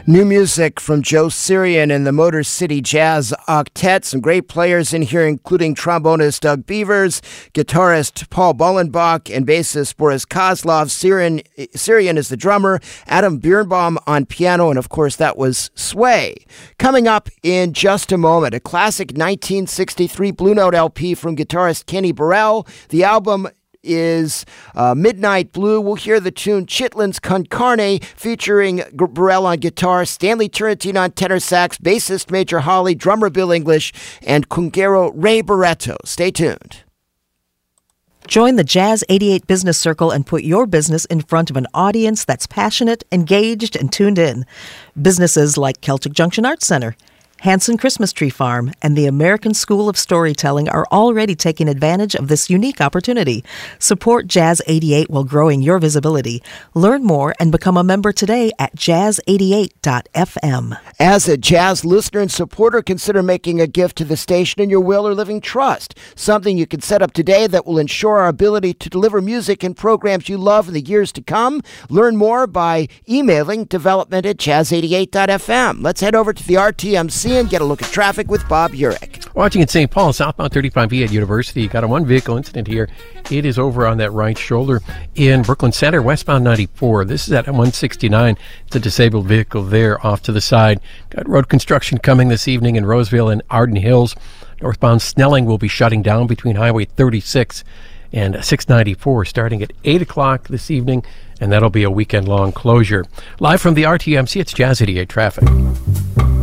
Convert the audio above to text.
New music from Joe Sirian and the Motor City Jazz Octet. Some great players in here, including trombonist Doug Beavers, guitarist Paul Bullenbach, and bassist Boris Kozlov. Sirian is the drummer, Adam Birnbaum on piano, and of course that was Sway. Coming up in just a moment, a classic 1963 Blue Note LP from guitarist Kenny Burrell. The album is Midnight Blue. We'll hear the tune Chitlin's Con Carne featuring Burrell on guitar, Stanley Turrentine on tenor sax, bassist Major Hawley, drummer Bill English, and conguero Ray Barretto. Stay tuned. Join the Jazz 88 Business Circle and put your business in front of an audience that's passionate, engaged, and tuned in. Businesses like Celtic Junction Arts Center, Hanson Christmas Tree Farm, and the American School of Storytelling are already taking advantage of this unique opportunity. Support Jazz 88 while growing your visibility. Learn more and become a member today at jazz88.fm. As a jazz listener and supporter, consider making a gift to the station in your will or living trust. Something you can set up today that will ensure our ability to deliver music and programs you love in the years to come. Learn more by emailing development@jazz88.fm. Let's head over to the RTMC and get a look at traffic with Bob Urich. Watching in St. Paul, southbound 35E at University. Got a one vehicle incident here. It is over on that right shoulder. In Brooklyn Center, westbound 94. This is at 169. It's a disabled vehicle there off to the side. Got road construction coming this evening in Roseville and Arden Hills. Northbound Snelling will be shutting down between Highway 36 and 694 starting at 8 o'clock this evening, and that'll be a weekend-long closure. Live from the RTMC, it's Jazz 88 Traffic.